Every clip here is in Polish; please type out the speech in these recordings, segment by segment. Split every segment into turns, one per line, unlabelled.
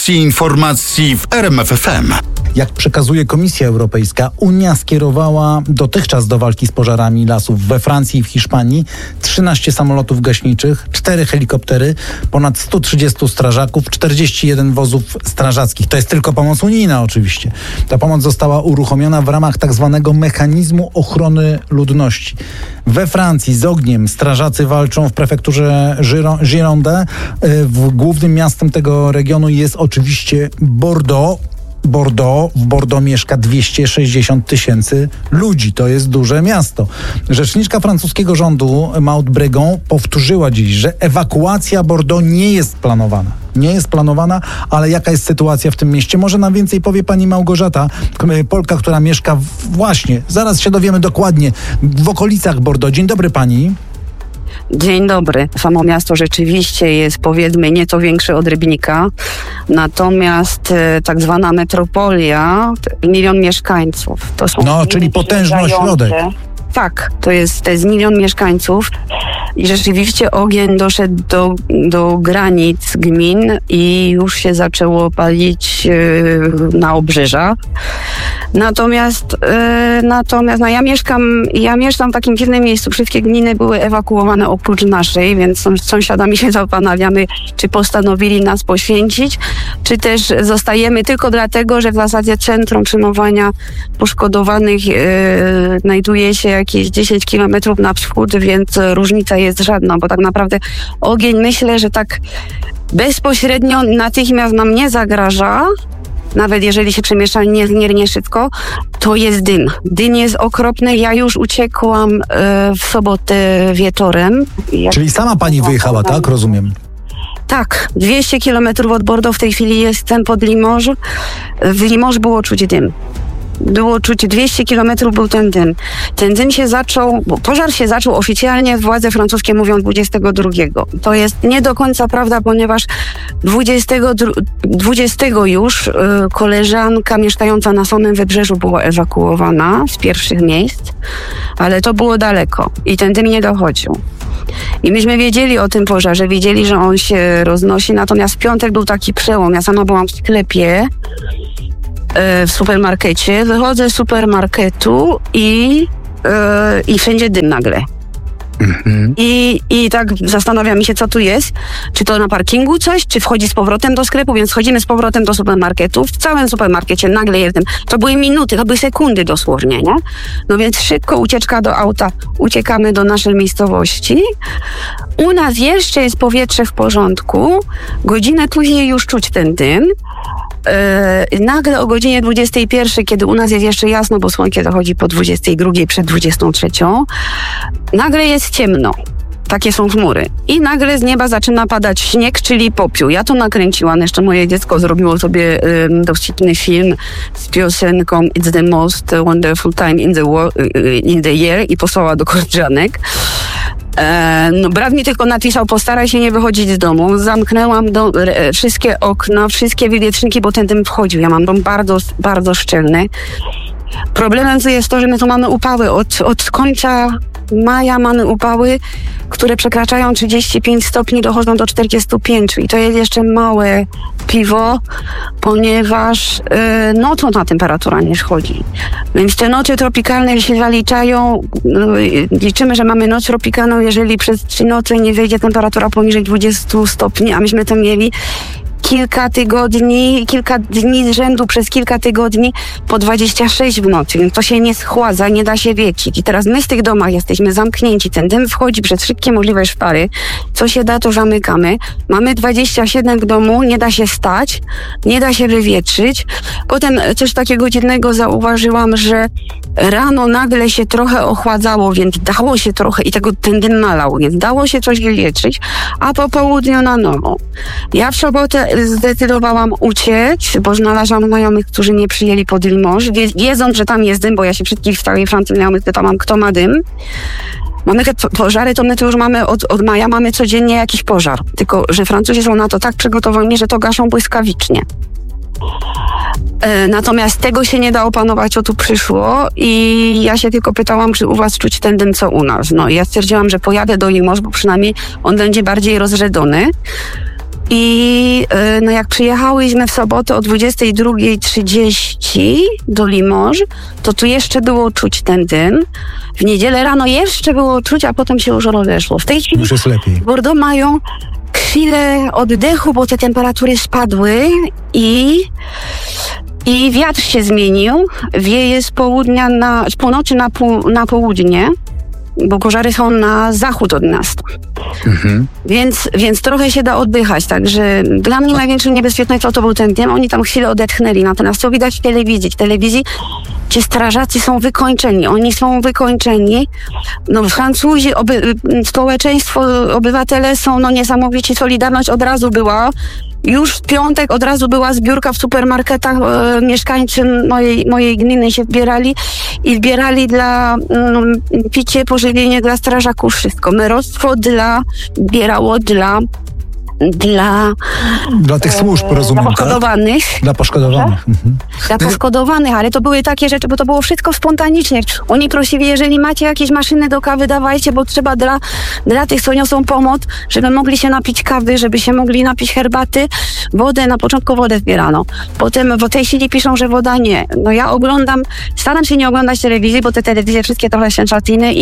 Informacji w RMF FM.
Jak przekazuje Komisja Europejska, Unia skierowała dotychczas do walki z pożarami lasów we Francji i w Hiszpanii 13 samolotów gaśniczych, 4 helikoptery, ponad 130 strażaków, 41 wozów strażackich. To jest tylko pomoc unijna oczywiście. Ta pomoc została uruchomiona w ramach tak zwanego mechanizmu ochrony ludności. We Francji z ogniem strażacy walczą w prefekturze Gironde. Głównym miastem tego regionu jest oczywiście Bordeaux. W Bordeaux mieszka 260 tysięcy ludzi. To jest duże miasto. Rzeczniczka francuskiego rządu Maud Bregon powtórzyła dziś, że ewakuacja Bordeaux nie jest planowana. Nie jest planowana, ale jaka jest sytuacja w tym mieście? Może nam więcej powie pani Małgorzata, Polka, która mieszka właśnie, zaraz się dowiemy dokładnie, w okolicach Bordeaux. Dzień dobry pani.
Dzień dobry. Samo miasto rzeczywiście jest, powiedzmy, nieco większe od Rybnika, natomiast tak zwana metropolia, 1 milion mieszkańców. To są
czyli potężny ośrodek.
Tak, to jest 1 milion mieszkańców i rzeczywiście ogień doszedł do granic gmin i już się zaczęło palić na obrzeżach. Natomiast ja mieszkam w takim dziwnym miejscu. Wszystkie gminy były ewakuowane oprócz naszej, więc z sąsiadami się zastanawiamy, czy postanowili nas poświęcić, czy też zostajemy tylko dlatego, że w zasadzie centrum przyjmowania poszkodowanych znajduje się jakieś 10 kilometrów na wschód, więc różnica jest żadna, bo tak naprawdę ogień, myślę, że tak bezpośrednio natychmiast nam nie zagraża. Nawet jeżeli się przemieszcza niezmiernie szybko, to jest dym. Dym jest okropny. Ja już uciekłam w sobotę wieczorem.
Czyli sama pani wyjechała, tak? Rozumiem.
Tak, 200 kilometrów od Bordeaux w tej chwili jestem pod Limoges. W Limoges było czuć dym. Było czuć 200 kilometrów był ten dym. Ten dym się zaczął, pożar się zaczął oficjalnie, władze francuskie mówią 22. To jest nie do końca prawda, ponieważ 20 już koleżanka mieszkająca na samym wybrzeżu była ewakuowana z pierwszych miejsc, ale to było daleko i ten dym nie dochodził. I myśmy wiedzieli o tym pożarze, wiedzieli, że on się roznosi, natomiast w piątek był taki przełom. Ja sama byłam w sklepie, w supermarkecie, wychodzę z supermarketu i wszędzie dym nagle. I tak zastanawiam się, co tu jest. Czy to na parkingu coś, czy wchodzi z powrotem do sklepu, więc wchodzimy z powrotem do supermarketu. W całym supermarkecie nagle jest dym. To były minuty, to były sekundy dosłownie, nie? No więc szybko ucieczka do auta, uciekamy do naszej miejscowości. U nas jeszcze jest powietrze w porządku. Godzinę później już czuć ten dym. Nagle o godzinie 21, kiedy u nas jest jeszcze jasno, bo słońce zachodzi po 22, przed 23, nagle jest ciemno. Takie są chmury. I nagle z nieba zaczyna padać śnieg, czyli popiół. Ja to nakręciłam. Jeszcze moje dziecko zrobiło sobie dowcipny film z piosenką It's the most wonderful time in the year i posłała do koleżanek. Brat mi tylko napisał, postaraj się nie wychodzić z domu. Zamknęłam wszystkie okna, wszystkie wywietrzniki, bo ten dym wchodził. Ja mam dom bardzo, bardzo szczelny. Problemem jest to, że my tu mamy upały. Od końca maja mamy upały, które przekraczają 35 stopni, dochodzą do 45. I to jest jeszcze małe piwo, ponieważ nocna temperatura nie schodzi. Więc te noce tropikalne się zaliczają. Liczymy, że mamy noc tropikalną, jeżeli przez 3 noce nie wejdzie temperatura poniżej 20 stopni, a myśmy to mieli kilka dni z rzędu, przez kilka tygodni po 26 w nocy, więc to się nie schładza, nie da się wiecić. I teraz my z tych domach jesteśmy zamknięci, ten dym wchodzi przez wszystkie możliwe szpary, co się da, to zamykamy. Mamy 27 w domu, nie da się stać, nie da się wywietrzyć. Potem coś takiego dziwnego zauważyłam, że rano nagle się trochę ochładzało, więc dało się trochę i ten dym malał, więc dało się coś wywietrzyć, a po południu na nowo. Ja w sobotę zdecydowałam uciec, bo znalazłam znajomych, którzy mnie przyjęli pod Limoges, wiedząc, że tam jest dym, bo ja się wszystkich w całej Francji pytałam, kto ma dym. Mamy te pożary, to my tu już mamy od maja mamy codziennie jakiś pożar. Tylko że Francuzi są na to tak przygotowani, że to gaszą błyskawicznie. Natomiast tego się nie da opanować, co tu przyszło i ja się tylko pytałam, czy u was czuć ten dym, co u nas. No i ja stwierdziłam, że pojadę do Limoges, bo przynajmniej on będzie bardziej rozrzedzony. I no jak przyjechałyśmy w sobotę o 22:30 do Limoges, to tu jeszcze było czuć ten dym. W niedzielę rano jeszcze było czuć, a potem się już rozeszło. W tej chwili
już jest lepiej.
Bordeaux mają chwilę oddechu, bo te temperatury spadły i wiatr się zmienił. Wieje z północy na południe, bo pożary są na zachód od miasta. Więc trochę się da oddychać. Także dla mnie największym niebezpieczeństwem to był ten dym. Oni tam chwilę odetchnęli. Natomiast co widać w telewizji? W telewizji ci strażacy są wykończeni. Oni są wykończeni. No Francuzi, społeczeństwo, obywatele są niesamowici. Solidarność od razu była. Już w piątek od razu była zbiórka w supermarketach. Mieszkańcy mojej gminy się wbierali dla picie, pożywienie dla strażaków, wszystko. Merostwo zbierało dla
tych służb, rozumiem,
dla poszkodowanych.
Tak? Dla poszkodowanych.
Dla poszkodowanych, ale to były takie rzeczy, bo to było wszystko spontanicznie. Oni prosili, jeżeli macie jakieś maszyny do kawy, dawajcie, bo trzeba dla tych, co niosą pomoc, żeby mogli się napić kawy, żeby się mogli napić herbaty, wodę, na początku wodę zbierano. Potem w tej chwili piszą, że woda nie. No ja staram się nie oglądać telewizji, bo te telewizje wszystkie trochę sensacyjne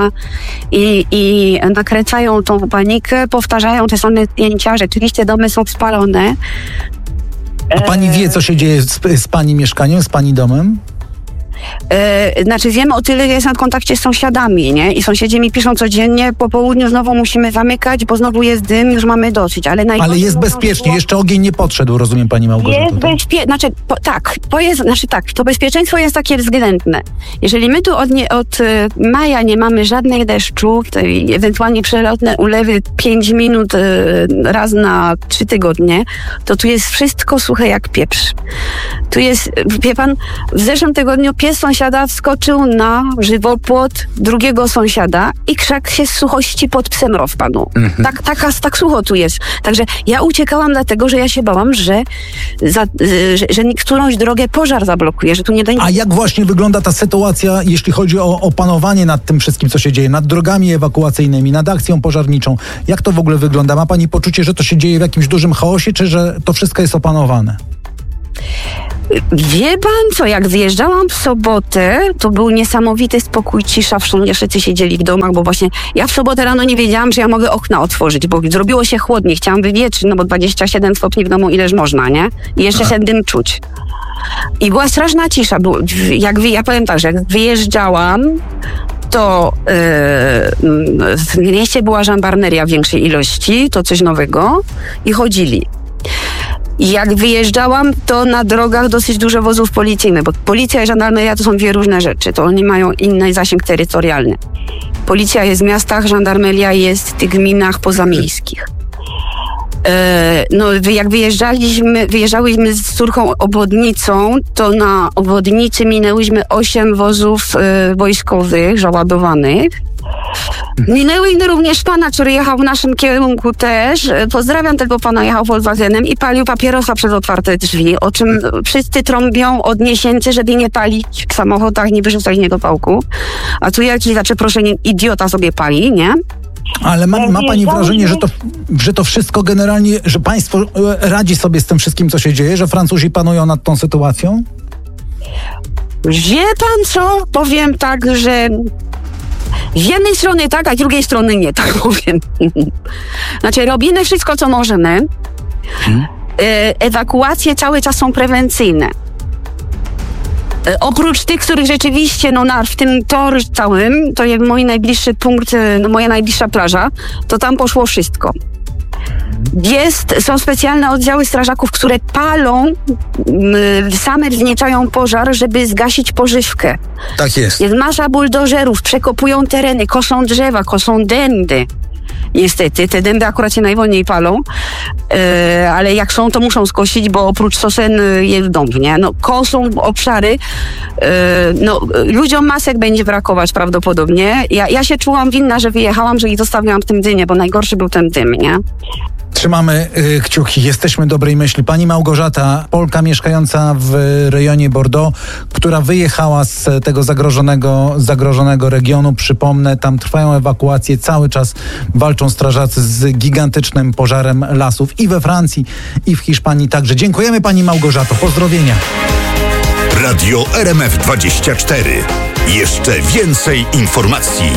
i nakręcają tą panikę, powtarzają te same zdjęcia. Rzeczywiście domy są spalone.
A pani wie, co się dzieje z pani mieszkaniem, z pani domem?
Znaczy wiemy o tyle, że jestem w kontakcie z sąsiadami, nie? I sąsiedzi mi piszą codziennie, po południu znowu musimy zamykać, bo znowu jest dym, już mamy dosyć. Ale
jest bezpiecznie, jeszcze ogień nie podszedł, rozumiem, pani Małgorzato.
Jest bezpiecznie, to bezpieczeństwo jest takie względne. Jeżeli my tu od maja nie mamy żadnych deszczów, ewentualnie przelotne ulewy 5 minut raz na 3 tygodnie, to tu jest wszystko suche jak pieprz. Tu jest, wie pan, w zeszłym tygodniu pies sąsiada wskoczył na żywopłot drugiego sąsiada i krzak się z suchości pod psem rozpadł. Tak sucho tu jest. Także ja uciekałam dlatego, że ja się bałam, że którąś drogę pożar zablokuje, że tu nie da...
A jak właśnie wygląda ta sytuacja, jeśli chodzi o panowanie nad tym wszystkim, co się dzieje, nad drogami ewakuacyjnymi, nad akcją pożarniczą? Jak to w ogóle wygląda? Ma pani poczucie, że to się dzieje w jakimś dużym chaosie, czy że to wszystko jest opanowane?
Wie pan co, jak wyjeżdżałam w sobotę, to był niesamowity spokój, cisza, wszyscy siedzieli w domach, bo właśnie ja w sobotę rano nie wiedziałam, że ja mogę okna otworzyć, bo zrobiło się chłodniej, chciałam wywietrzyć, bo 27 stopni w domu ileż można, nie? I jeszcze się dym czuć. I była straszna cisza, ja powiem tak, że jak wyjeżdżałam, to w mieście była żandarmeria w większej ilości, to coś nowego i chodzili. I jak wyjeżdżałam, to na drogach dosyć dużo wozów policyjnych, bo policja i żandarmeria to są dwie różne rzeczy, to oni mają inny zasięg terytorialny. Policja jest w miastach, żandarmeria jest w tych gminach pozamiejskich. Jak wyjeżdżałyśmy z córką obwodnicą, to na obwodnicy minęłyśmy 8 wozów wojskowych, żałodowanych. Minęłyśmy również pana, który jechał w naszym kierunku też. Pozdrawiam tego pana, jechał Volkswagenem i palił papierosa przez otwarte drzwi, o czym wszyscy trąbią od miesięcy, żeby nie palić w samochodach, nie wyrzucać niego pałku. A tu jakiś, za przeproszeniem, idiota sobie pali, nie?
Ale ma pani wrażenie, że to wszystko generalnie, że państwo radzi sobie z tym wszystkim, co się dzieje, że Francuzi panują nad tą sytuacją?
Wie pan co? Powiem tak, że z jednej strony tak, a z drugiej strony nie, tak powiem. Znaczy robimy wszystko, co możemy. Ewakuacje cały czas są prewencyjne. Oprócz tych, których rzeczywiście, w tym tor całym, to jest mój najbliższy punkt, moja najbliższa plaża, to tam poszło wszystko. Są specjalne oddziały strażaków, które palą, same wzniecają pożar, żeby zgasić pożywkę.
Tak jest.
Jest masa buldożerów, przekopują tereny, koszą drzewa, koszą dęby. Niestety, te dęby akurat się najwolniej palą, ale jak są, to muszą skosić, bo oprócz sosen jest dąb, nie? Koszą obszary, ludziom masek będzie brakować prawdopodobnie. Ja się czułam winna, że wyjechałam, że ich zostawiłam w tym dymie, bo najgorszy był ten dym, nie?
Trzymamy kciuki, jesteśmy dobrej myśli. Pani Małgorzata, Polka mieszkająca w rejonie Bordeaux, która wyjechała z tego zagrożonego regionu. Przypomnę, tam trwają ewakuacje, cały czas walczą strażacy z gigantycznym pożarem lasów i we Francji, i w Hiszpanii także. Dziękujemy pani Małgorzato, pozdrowienia.
Radio RMF 24. Jeszcze więcej informacji.